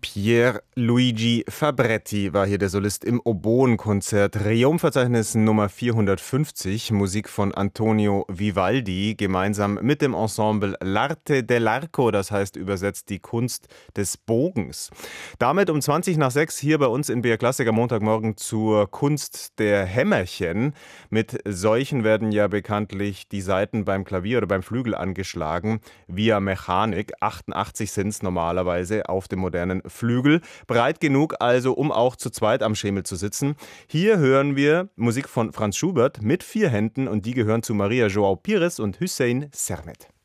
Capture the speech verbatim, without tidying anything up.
Pier Luigi Fabretti war hier der Solist im Oboenkonzert. Reom-Verzeichnis Nummer vierhundertfünfzig, Musik von Antonio Vivaldi, gemeinsam mit dem Ensemble L'Arte dell'Arco, das heißt übersetzt die Kunst des Bogens. Damit um zwanzig nach sechs hier bei uns in B R Klassik am Montagmorgen zur Kunst der Hämmerchen. Mit solchen werden ja bekanntlich die Saiten beim Klavier oder beim Flügel angeschlagen, via Mechanik. achtundachtzig sind es normalerweise auf dem modernen Flügel. Breit genug also, um auch zu zweit am Schemel zu sitzen. Hier hören wir Musik von Franz Schubert mit vier Händen und die gehören zu Maria João Pires und Hüseyin Sermet.